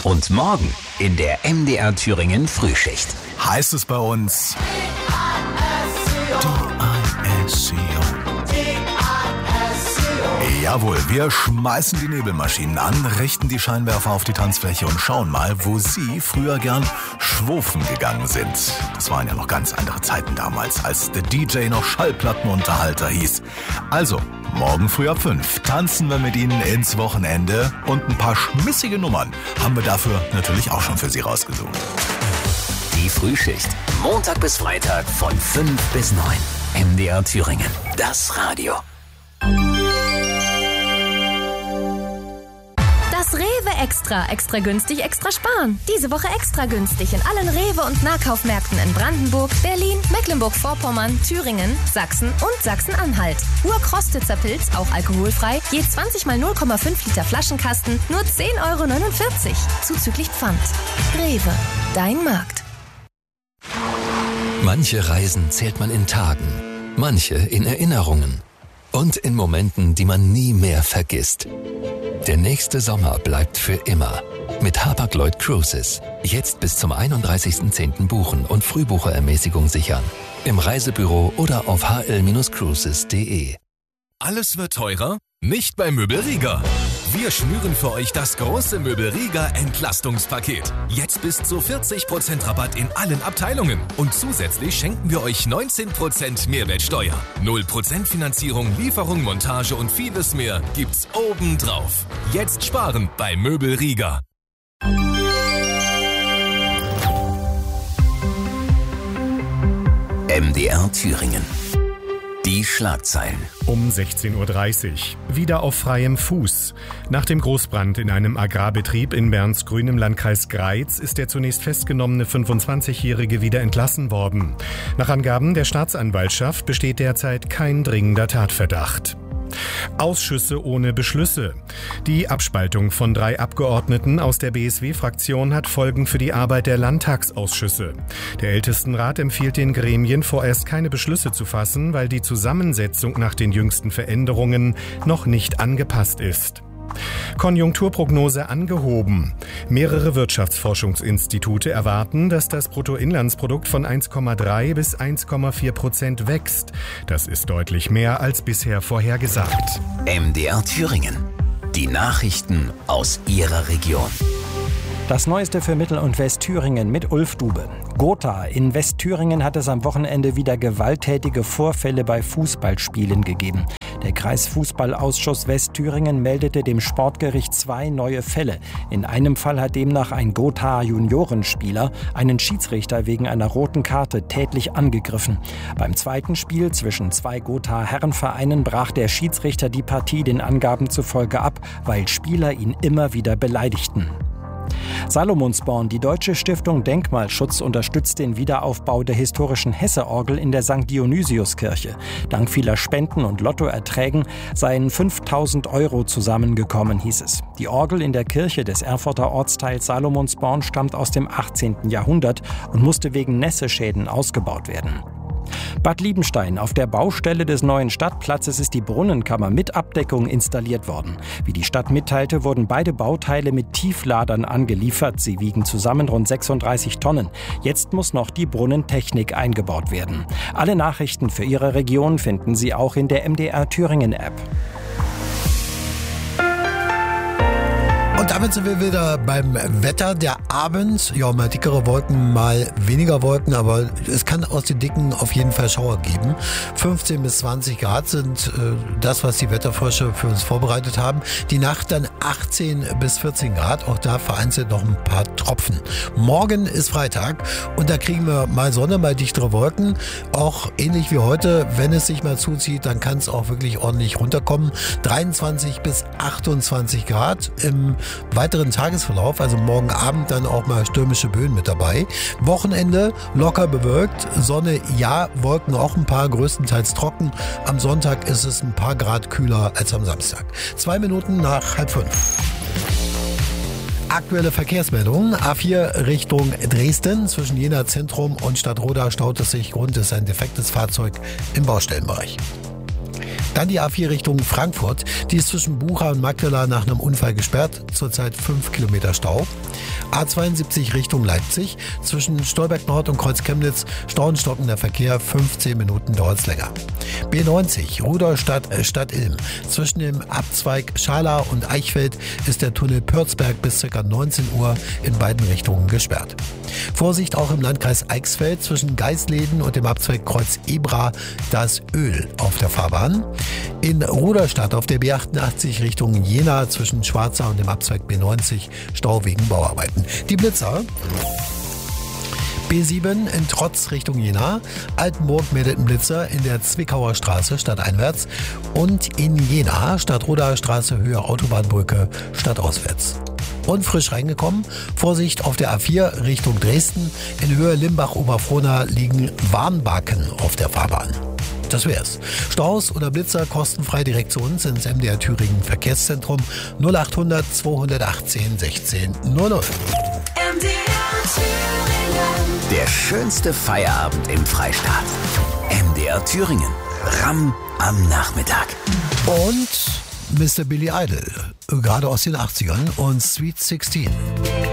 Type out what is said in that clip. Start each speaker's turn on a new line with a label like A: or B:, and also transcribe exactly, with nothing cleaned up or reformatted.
A: Und morgen in der M D R Thüringen Frühschicht.
B: Heißt es bei uns D I S C O. Jawohl, wir schmeißen die Nebelmaschinen an, richten die Scheinwerfer auf die Tanzfläche und schauen mal, wo Sie früher gern schwufen gegangen sind. Das waren ja noch ganz andere Zeiten damals, als der D J noch Schallplattenunterhalter hieß. Also, morgen früh ab fünf tanzen wir mit Ihnen ins Wochenende und ein paar schmissige Nummern haben wir dafür natürlich auch schon für Sie rausgesucht.
A: Die Frühschicht, Montag bis Freitag von fünf bis neun. M D R Thüringen, das Radio.
C: Das Rewe Extra. Extra günstig, extra sparen. Diese Woche extra günstig in allen Rewe- und Nahkaufmärkten in Brandenburg, Berlin, Mecklenburg-Vorpommern, Thüringen, Sachsen und Sachsen-Anhalt. Urkrostitzer Pilz, auch alkoholfrei, je zwanzig mal null Komma fünf Liter Flaschenkasten, nur zehn Euro neunundvierzig. Zuzüglich Pfand. Rewe, dein Markt.
D: Manche Reisen zählt man in Tagen, manche in Erinnerungen und in Momenten, die man nie mehr vergisst. Der nächste Sommer bleibt für immer. Mit Hapag-Lloyd Cruises. Jetzt bis zum einunddreißigsten zehnten buchen und Frühbucherermäßigung sichern. Im Reisebüro oder auf h l Cruises punkt d e.
E: Alles wird teurer? Nicht bei Möbelriga. Wir schnüren für euch das große Möbelriga Entlastungspaket. Jetzt bis zu vierzig Prozent Rabatt in allen Abteilungen. Und zusätzlich schenken wir euch neunzehn Prozent Mehrwertsteuer. null Prozent Finanzierung, Lieferung, Montage und vieles mehr gibt's obendrauf. Jetzt sparen bei Möbelriga.
A: M D R Thüringen. Die Schlagzeilen.
F: Um sechzehn Uhr dreißig. Wieder auf freiem Fuß. Nach dem Großbrand in einem Agrarbetrieb in Bernsgrün im Landkreis Greiz ist der zunächst festgenommene fünfundzwanzigjährige wieder entlassen worden. Nach Angaben der Staatsanwaltschaft besteht derzeit kein dringender Tatverdacht. Ausschüsse ohne Beschlüsse. Die Abspaltung von drei Abgeordneten aus der B S W-Fraktion hat Folgen für die Arbeit der Landtagsausschüsse. Der Ältestenrat empfiehlt den Gremien vorerst keine Beschlüsse zu fassen, weil die Zusammensetzung nach den jüngsten Veränderungen noch nicht angepasst ist. Konjunkturprognose angehoben. Mehrere Wirtschaftsforschungsinstitute erwarten, dass das Bruttoinlandsprodukt von eins Komma drei bis eins Komma vier Prozent wächst. Das ist deutlich mehr als bisher vorhergesagt.
A: M D R Thüringen. Die Nachrichten aus Ihrer Region.
G: Das Neueste für Mittel- und Westthüringen mit Ulf Dube. Gotha in Westthüringen hat es am Wochenende wieder gewalttätige Vorfälle bei Fußballspielen gegeben. Der Kreisfußballausschuss Westthüringen meldete dem Sportgericht zwei neue Fälle. In einem Fall hat demnach ein Gotha-Juniorenspieler einen Schiedsrichter wegen einer roten Karte tätlich angegriffen. Beim zweiten Spiel zwischen zwei Gotha-Herrenvereinen brach der Schiedsrichter die Partie den Angaben zufolge ab, weil Spieler ihn immer wieder beleidigten. Salomonsborn, die Deutsche Stiftung Denkmalschutz, unterstützt den Wiederaufbau der historischen Hesse-Orgel in der Sankt Dionysiuskirche. Dank vieler Spenden und Lottoerträgen seien fünftausend Euro zusammengekommen, hieß es. Die Orgel in der Kirche des Erfurter Ortsteils Salomonsborn stammt aus dem achtzehnten Jahrhundert und musste wegen Nässeschäden ausgebaut werden. Bad Liebenstein. Auf der Baustelle des neuen Stadtplatzes ist die Brunnenkammer mit Abdeckung installiert worden. Wie die Stadt mitteilte, wurden beide Bauteile mit Tiefladern angeliefert. Sie wiegen zusammen rund sechsunddreißig Tonnen. Jetzt muss noch die Brunnentechnik eingebaut werden. Alle Nachrichten für Ihre Region finden Sie auch in der M D R Thüringen App.
H: Und damit sind wir wieder beim Wetter. Der Abend, ja, mal dickere Wolken, mal weniger Wolken, aber es kann aus den Dicken auf jeden Fall Schauer geben. fünfzehn bis zwanzig Grad sind äh, das, was die Wetterforscher für uns vorbereitet haben. Die Nacht dann achtzehn bis vierzehn Grad, auch da vereinzelt noch ein paar Tropfen. Morgen ist Freitag und da kriegen wir mal Sonne, mal dichtere Wolken. Auch ähnlich wie heute, wenn es sich mal zuzieht, dann kann es auch wirklich ordentlich runterkommen. dreiundzwanzig bis achtundzwanzig Grad im weiteren Tagesverlauf, also morgen Abend dann auch mal stürmische Böen mit dabei. Wochenende locker bewölkt, Sonne ja, Wolken auch ein paar, größtenteils trocken. Am Sonntag ist es ein paar Grad kühler als am Samstag. Zwei Minuten nach halb fünf. Aktuelle Verkehrsmeldungen. A vier Richtung Dresden. Zwischen Jena Zentrum und Stadtroda staut es sich. Grund ist ein defektes Fahrzeug im Baustellenbereich. Dann die A vier Richtung Frankfurt. Die ist zwischen Bucha und Magdala nach einem Unfall gesperrt. Zurzeit fünf Kilometer Stau. A zweiundsiebzig Richtung Leipzig. Zwischen Stolberg Nord und Kreuz Chemnitz stauenstockender Verkehr. fünfzehn Minuten dauert's länger. B neunzig Rudolstadt äh, Stadt Ilm. Zwischen dem Abzweig Schala und Eichfeld ist der Tunnel Pürzberg bis ca. neunzehn Uhr in beiden Richtungen gesperrt. Vorsicht auch im Landkreis Eichsfeld zwischen Geisleden und dem Abzweig Kreuz Ebra. Da ist Öl auf der Fahrbahn. In Rudolstadt auf der B achtundachtzig Richtung Jena zwischen Schwarza und dem Abzweig B neunzig Stau wegen Bauarbeiten. Die Blitzer. B sieben in Trotz Richtung Jena. Altenburg meldet einen Blitzer in der Zwickauer Straße stadteinwärts und in Jena Stadtrodaer Straße Höhe Autobahnbrücke stadtauswärts. Und frisch reingekommen, Vorsicht auf der A vier Richtung Dresden. In Höhe Limbach-Oberfrohna liegen Warnbaken auf der Fahrbahn. Das wär's. Staus oder Blitzer kostenfrei direkt zu uns ins M D R Thüringen Verkehrszentrum null achthundert zweihundertachtzehn sechzehn null null.
A: M D R Thüringen. Der schönste Feierabend im Freistaat. M D R Thüringen. Ram am Nachmittag.
H: Und Mister Billy Idol, gerade aus den achtzigern und Sweet sechzehn.